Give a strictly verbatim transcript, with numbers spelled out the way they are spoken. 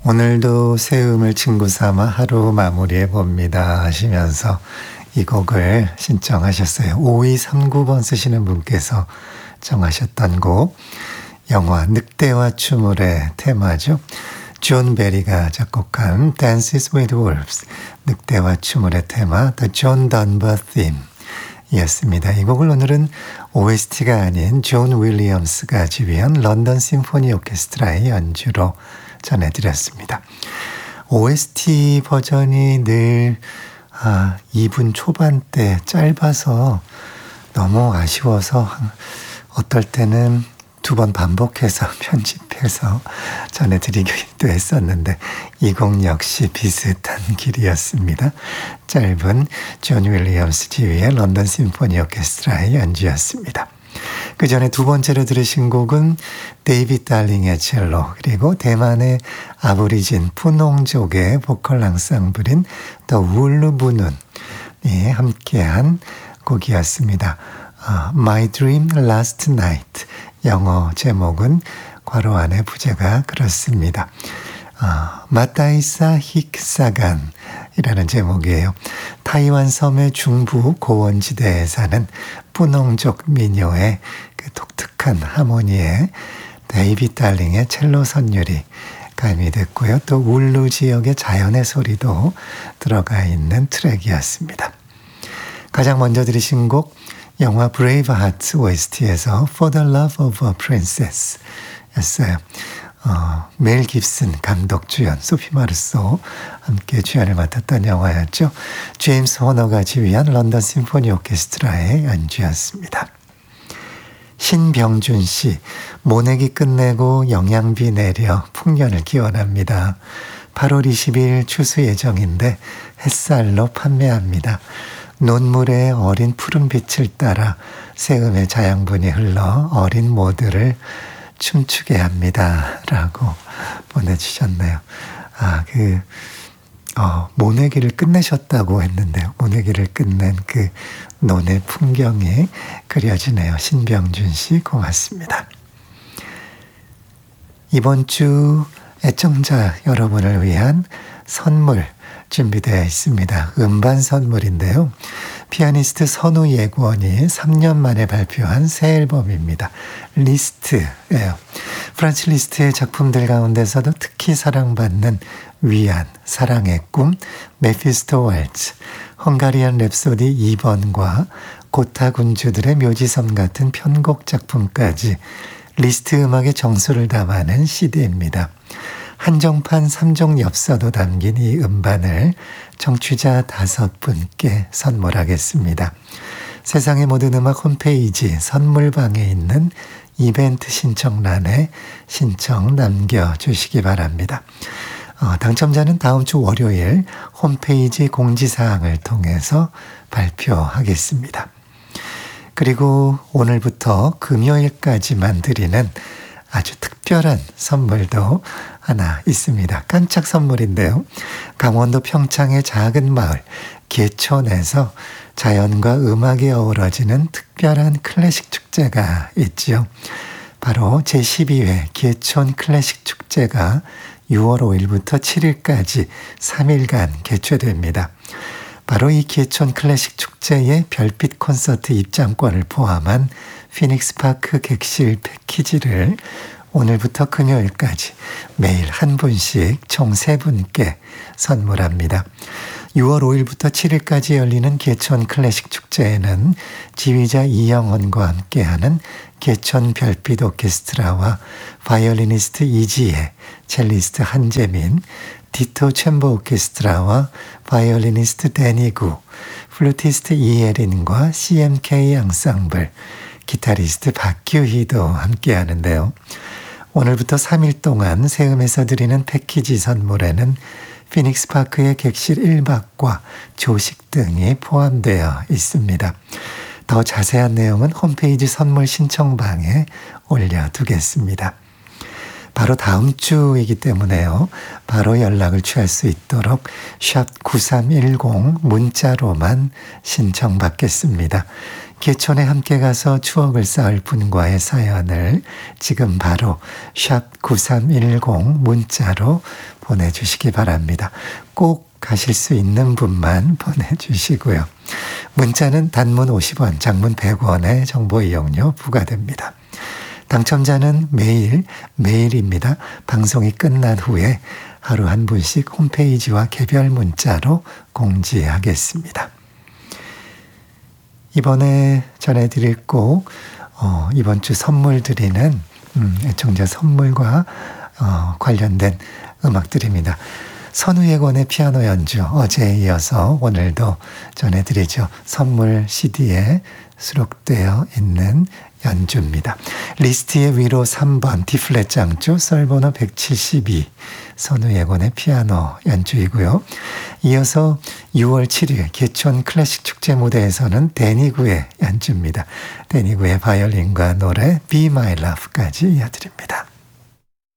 오늘도 새음을 친구 삼아 하루 마무리해 봅니다 하시면서 이 곡을 신청하셨어요. 오이삼구 번 쓰시는 분께서 정하셨던 곡, 영화 늑대와 추물의 테마죠. 존 베리가 작곡한 Dances with Wolves, 늑대와 추물의 테마, The John Denver Theme 이었습니다. 이 곡을 오늘은 오에스티가 아닌 존 윌리엄스가 지휘한 런던 심포니 오케스트라의 연주로 전해드렸습니다. 오에스티 버전이 늘 아, 이 분 초반대 짧아서 너무 아쉬워서 어떨 때는 두 번 반복해서 편집해서 전해드리기도 했었는데 이 곡 역시 비슷한 길이었습니다. 짧은 존 윌리엄스 지휘의 런던 심포니 오케스트라의 연주였습니다. 그 전에 두 번째로 들으신 곡은 데이빗 달링의 첼로, 그리고 대만의 아보리진 푸농족의 보컬 앙상블인 더 울루부눈이 함께한 곡이었습니다. uh, My Dream Last Night, 영어 제목은 괄호 안에 부제가 그렇습니다. 어, 마타이사 힉사간 이라는 제목이에요. 타이완 섬의 중부 고원지대에 사는 푸농족 민요의 그 독특한 하모니에 데이빗 달링의 첼로 선율이 가미됐고요. 또 울루 지역의 자연의 소리도 들어가 있는 트랙이었습니다. 가장 먼저 들으신 곡, 영화 브레이브하트 오에스티에서 For the Love of a Princess 였어요. 어, 멜 깁슨 감독 주연, 소피 마르소 함께 주연을 맡았던 영화였죠. 제임스 호너가 지휘한 런던 심포니 오케스트라의 연주였습니다. 신병준 씨, 모내기 끝내고 영양비 내려 풍년을 기원합니다. 팔월 이십일 추수 예정인데 햇살로 판매합니다. 논물의 어린 푸른 빛을 따라 새음의 자양분이 흘러 어린 모두를 춤추게 합니다. 라고 보내주셨네요. 아, 그, 어, 모내기를 끝내셨다고 했는데요. 모내기를 끝낸 그 논의 풍경이 그려지네요. 신병준 씨, 고맙습니다. 이번 주 애청자 여러분을 위한 선물 준비되어 있습니다. 음반 선물인데요. 피아니스트 선우 예권이 삼 년 만에 발표한 새 앨범입니다. 리스트예요. 프란츠 리스트의 작품들 가운데서도 특히 사랑받는 위안, 사랑의 꿈, 메피스토 왈츠, 헝가리안 랩소디 이 번과 고타 군주들의 묘지섬 같은 편곡 작품까지 리스트 음악의 정수를 담아낸 씨디입니다. 한정판 삼 종 엽서도 담긴 이 음반을 청취자 다섯 분께 선물하겠습니다. 세상의 모든 음악 홈페이지 선물방에 있는 이벤트 신청란에 신청 남겨주시기 바랍니다. 어, 당첨자는 다음 주 월요일 홈페이지 공지사항을 통해서 발표하겠습니다. 그리고 오늘부터 금요일까지만 드리는 아주 특별한 선물도 하나 있습니다. 깜짝 선물인데요. 강원도 평창의 작은 마을 개촌에서 자연과 음악이 어우러지는 특별한 클래식 축제가 있지요. 바로 제십이 회 개촌 클래식 축제가 유월 오일부터 칠일까지 삼 일간 개최됩니다. 바로 이 개촌 클래식 축제의 별빛 콘서트 입장권을 포함한 피닉스 파크 객실 패키지를 오늘부터 금요일까지 매일 한 분씩 총 세 분께 선물합니다. 유월 오일부터 칠일까지 열리는 개촌 클래식 축제에는 지휘자 이영헌과 함께하는 개촌 별빛 오케스트라와 바이올리니스트 이지혜, 첼리스트 한재민, 디토 챔버 오케스트라와 바이올리니스트 데니구, 플루티스트 이예린과 씨엠케이 앙상블, 기타리스트 박규희도 함께 하는데요. 오늘부터 삼 일 동안 세음에서 드리는 패키지 선물에는 피닉스 파크의 객실 일 박과 조식 등이 포함되어 있습니다. 더 자세한 내용은 홈페이지 선물 신청방에 올려두겠습니다. 바로 다음 주이기 때문에요. 바로 연락을 취할 수 있도록 샵 구삼일공 문자로만 신청받겠습니다. 개천에 함께 가서 추억을 쌓을 분과의 사연을 지금 바로 샵 구삼일공 문자로 보내주시기 바랍니다. 꼭 가실 수 있는 분만 보내주시고요. 문자는 단문 오십 원, 장문 백 원의 정보 이용료 부과됩니다. 당첨자는 매일, 매일입니다. 방송이 끝난 후에 하루 한 분씩 홈페이지와 개별 문자로 공지하겠습니다. 이번에 전해드릴 곡, 어, 이번 주 선물 드리는 음, 애청자 선물과 어, 관련된 음악들입니다. 선우예권의 피아노 연주, 어제에 이어서 오늘도 전해드리죠. 선물 씨디에 수록되어 있는 연주입니다. 리스트의 위로 삼 번 D플랫 장조 썰번호 백칠십이 선우예권의 피아노 연주이고요. 이어서 유월 칠일 개천 클래식 축제 무대에서는 데니구의 연주입니다. 데니구의 바이올린과 노래 Be My Love까지 이어드립니다.